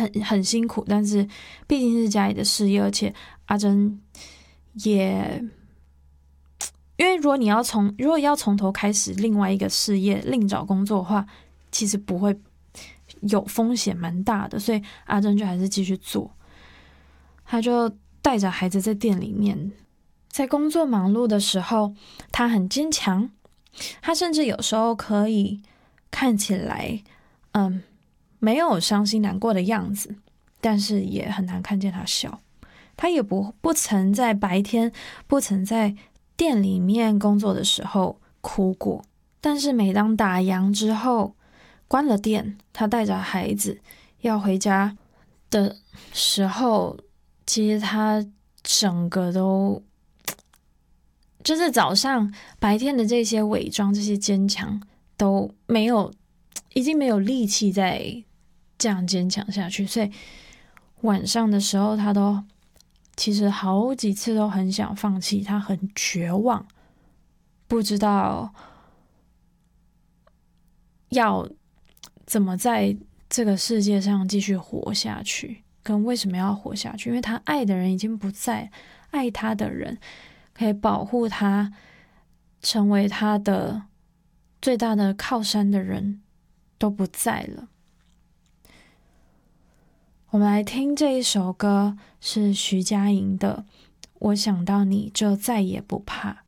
很辛苦，但是毕竟是家里的事业，而且阿珍也，因为如果要从头开始另外一个事业另找工作的话，其实不会有风险蛮大的，所以阿珍就还是继续做。他就带着孩子在店里面，在工作忙碌的时候，他很坚强，他甚至有时候可以看起来没有伤心难过的样子，但是也很难看见他笑。他也不曾在白天，不曾在店里面工作的时候哭过，但是每当打烊之后，关了店，他带着孩子要回家的时候，其实他整个都就是早上白天的这些伪装，这些坚强都没有，已经没有力气再这样坚强下去，所以晚上的时候他都其实好几次都很想放弃，他很绝望，不知道要怎么在这个世界上继续活下去，跟为什么要活下去，因为他爱的人已经不在，爱他的人可以保护他，成为他的最大的靠山的人都不在了。我们来听这一首歌，是徐佳莹的《我想到你就再也不怕》。